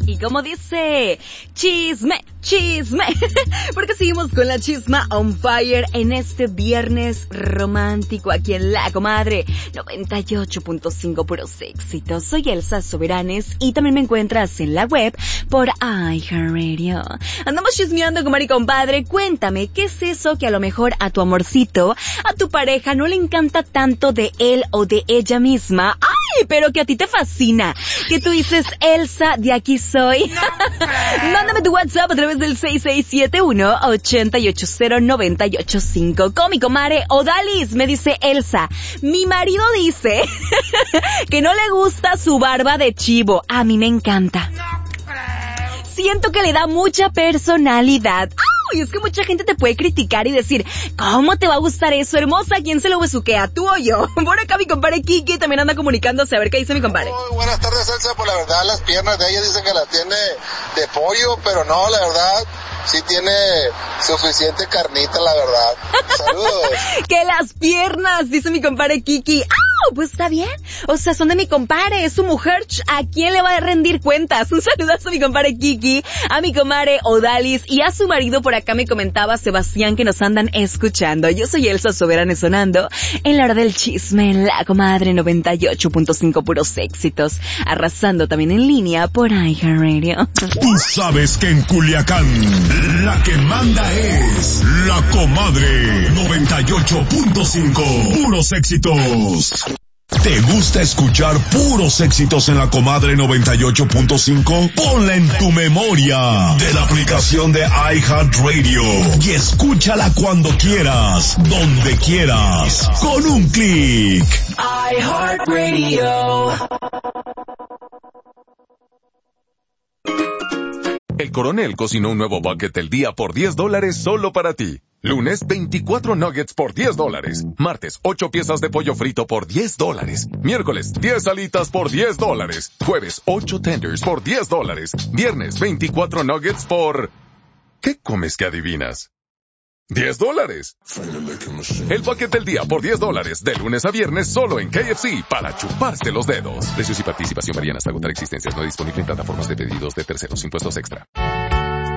Y como dice, chisme, chisme, porque seguimos con la chisma on fire en este viernes romántico aquí en La Comadre 98.5 puros éxitos. Soy Elsa Soberanes y también me encuentras en la web por iHeartRadio. Andamos chismeando, comadre y compadre. Cuéntame, ¿qué es eso que a lo mejor a tu amorcito, a tu pareja no le encanta tanto de él o de ella misma? ¡Ay! Pero que a ti te fascina. Que tú dices, Elsa, de aquí soy. Mándame tu WhatsApp a través del 6671-880-985. Con mi comadre Odalis me dice Elsa, mi marido dice que no le gusta su barba de chivo. A mí me encanta. Siento que le da mucha personalidad. ¡Ay! Es que mucha gente te puede criticar y decir, ¿cómo te va a gustar eso, hermosa? ¿Quién se lo besuquea, tú o yo? Por acá mi compadre Kiki también anda comunicándose. A ver qué dice mi compadre. Muy buenas tardes, Elsa. Por la verdad, las piernas de ella dicen que las tiene de pollo, pero no, la verdad, sí tiene suficiente carnita, la verdad. Saludos. Que las piernas, dice mi compadre Kiki. ¡Ah! Pues está bien. O sea, son de mi compadre, es su mujer. ¿A quién le va a rendir cuentas? Un saludazo a mi compadre Kiki, a mi comadre Odalis y a su marido. Por acá me comentaba Sebastián que nos andan escuchando. Yo soy Elsa Soberanes sonando en la hora del chisme en La Comadre 98.5 puros éxitos. Arrasando también en línea por iHeartRadio. Tú sabes que en Culiacán la que manda es La Comadre 98.5 puros éxitos. ¿Te gusta escuchar puros éxitos en La Comadre 98.5? Ponla en tu memoria de la aplicación de iHeartRadio y escúchala cuando quieras, donde quieras, con un clic. iHeartRadio. El Coronel cocinó un nuevo bucket del día por $10 solo para ti. Lunes, 24 nuggets por $10. Martes, 8 piezas de pollo frito por $10. Miércoles, 10 alitas por $10. Jueves, 8 tenders por $10. Viernes, 24 nuggets por... ¿Qué comes que adivinas? $10. El bucket del día por $10, de lunes a viernes solo en KFC, para chuparse los dedos. Precios y participación varían hasta agotar existencias. No disponible en plataformas de pedidos de terceros. Impuestos extra.